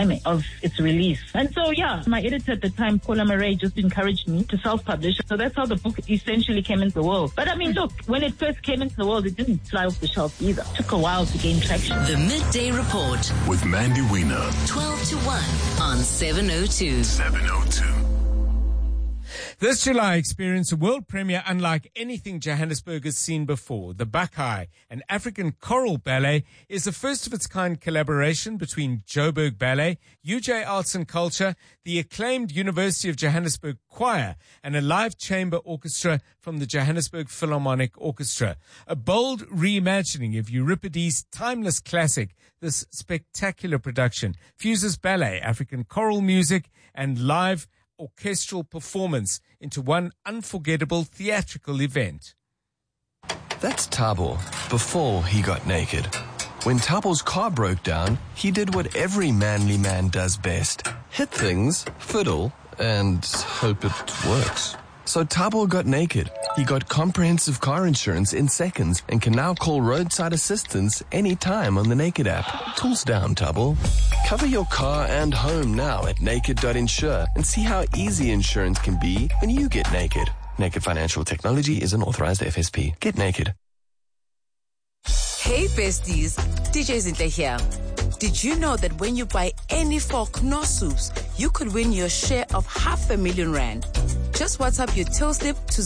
of its release. And so, yeah, my editor at the time, Paula Murray, just encouraged me to self-publish. So that's how the book essentially came into the world. But I mean, look, when it first came into the world, it didn't fly off the shelf either. It took a while to gain traction. The Midday Report with Mandy Wiener. 12 to 1 on 702. 702. This July experienced a world premiere unlike anything Johannesburg has seen before. The Buckeye, an African choral ballet, is the first of its kind collaboration between Joburg Ballet, UJ Arts and Culture, the acclaimed University of Johannesburg Choir, and a live chamber orchestra from the Johannesburg Philharmonic Orchestra. A bold reimagining of Euripides' timeless classic, this spectacular production fuses ballet, African choral music, and live orchestral performance into one unforgettable theatrical event. That's Thabo before he got naked. When Thabo's car broke down, he did what every manly man does best. Hit things, fiddle, and hope it works. So Thabo got naked. He got comprehensive car insurance in seconds and can now call roadside assistance anytime on the Naked app. Tools down, Thabo. Cover your car and home now at naked.insure and see how easy insurance can be when you get naked. Naked Financial Technology is an authorized FSP. Get naked. Hey besties, DJ Zinhle here. Did you know that when you buy any 4 Knorr soups, you could win your share of 500,000 rand? Just WhatsApp your till slip to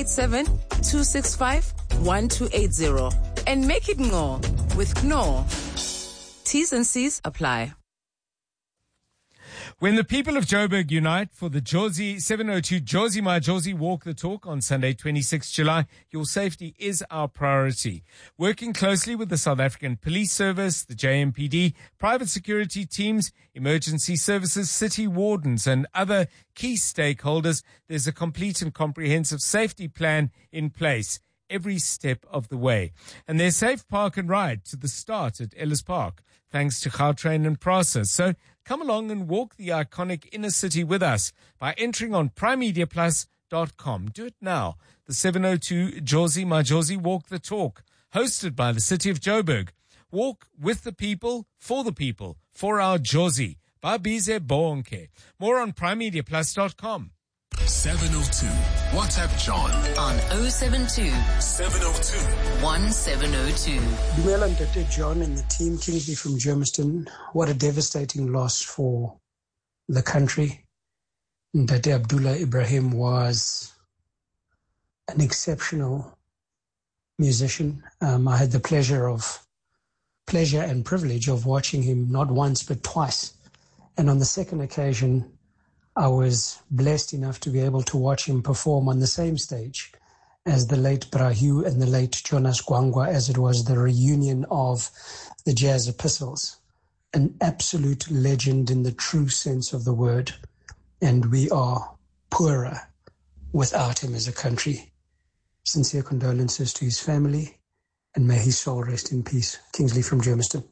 087-265-1280 and make it Knorr with Knorr. T's and C's apply. When the people of Joburg unite for the Jozi 702 Jozi My Jozi Walk the Talk on Sunday, 26 July, your safety is our priority. Working closely with the South African Police Service, the JMPD, private security teams, emergency services, city wardens, and other key stakeholders, there's a complete and comprehensive safety plan in place every step of the way. And there's safe park and ride to the start at Ellis Park, thanks to Gautrain and Prasa. So come along and walk the iconic inner city with us by entering on primemediaplus.com. Do it now. The 702 Jozi My Jozi Walk the Talk, hosted by the City of Joburg. Walk with the people, for our Jozi. Babize Bonke. More on primemediaplus.com. 702. WhatsApp John on 072 702 1702. Dumela Ntate John and the team, Kingsley from Germiston. What a devastating loss for the country. Ntate Abdullah Ibrahim was an exceptional musician. I had the pleasure and privilege of watching him not once but twice. And on the second occasion, I was blessed enough to be able to watch him perform on the same stage as the late Brahu and the late Jonas Gwangwa, as it was the reunion of the Jazz Epistles. An absolute legend in the true sense of the word. And we are poorer without him as a country. Sincere condolences to his family, and may his soul rest in peace. Kingsley from Germiston.